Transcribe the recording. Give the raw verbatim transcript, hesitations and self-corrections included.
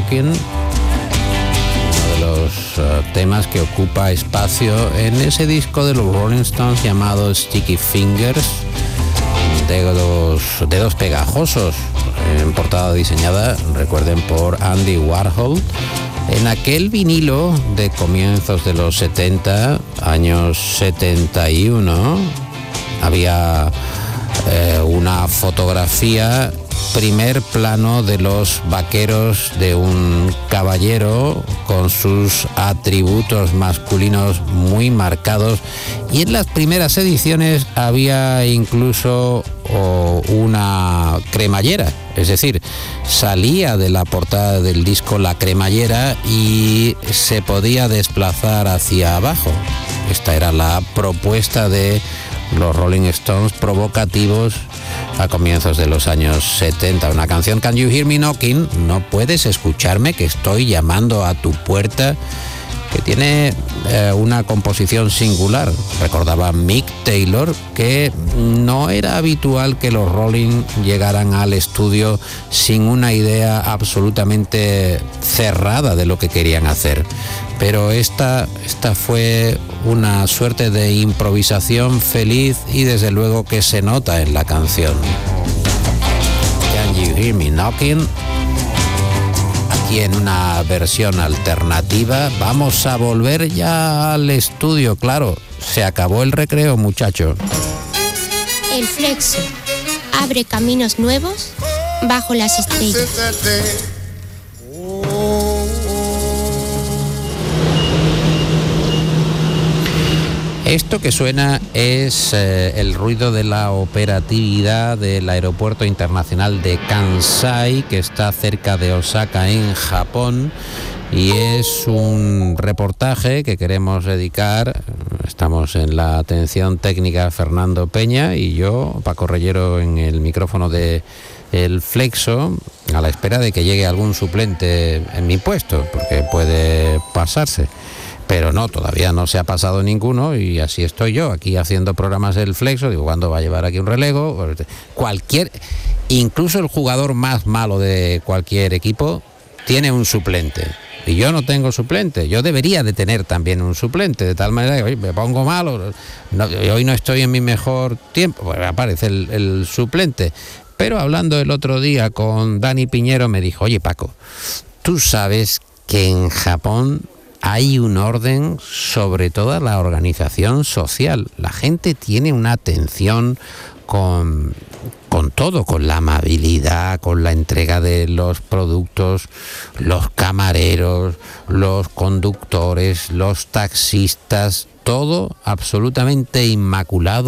Knockin', uno de los uh, temas que ocupa espacio en ese disco de los Rolling Stones llamado Sticky Fingers, dedos, dedos pegajosos, en portada diseñada, recuerden, por Andy Warhol, en aquel vinilo de comienzos de los setenta, años setenta y uno, había eh, una fotografía, primer plano de los vaqueros de un caballero con sus atributos masculinos muy marcados, y en las primeras ediciones había incluso oh, una cremallera, es decir, salía de la portada del disco la cremallera y se podía desplazar hacia abajo. Esta era la propuesta de los Rolling Stones, provocativos a comienzos de los años setenta. Una canción, Can You Hear Me Knocking? No puedes escucharme que estoy llamando a tu puerta, que tiene eh, una composición singular. Recordaba Mick Taylor que no era habitual que los Rolling llegaran al estudio sin una idea absolutamente cerrada de lo que querían hacer. Pero esta, esta fue una suerte de improvisación feliz y desde luego que se nota en la canción. Can You Hear Me Knocking? Aquí en una versión alternativa. Vamos a volver ya al estudio, claro. Se acabó el recreo, muchacho. El Flexo abre caminos nuevos bajo las estrellas. Esto que suena es eh, el ruido de la operatividad del Aeropuerto Internacional de Kansai, que está cerca de Osaka, en Japón, y es un reportaje que queremos dedicar. Estamos en la atención técnica Fernando Peña y yo, Paco Reyero, en el micrófono de El Flexo, a la espera de que llegue algún suplente en mi puesto, porque puede pasarse. Pero no, todavía no se ha pasado ninguno y así estoy yo, aquí haciendo programas del Flexo. Digo, ¿cuándo va a llevar aquí un relevo? Cualquier, incluso el jugador más malo de cualquier equipo tiene un suplente. Y yo no tengo suplente. Yo debería de tener también un suplente, de tal manera que oye, me pongo malo, no, hoy no estoy en mi mejor tiempo, pues aparece el, el suplente. Pero hablando el otro día con Dani Piñero, me dijo, oye Paco, tú sabes que en Japón hay un orden sobre toda la organización social. La gente tiene una atención con, con todo, con la amabilidad, con la entrega de los productos, los camareros, los conductores, los taxistas, todo absolutamente inmaculado.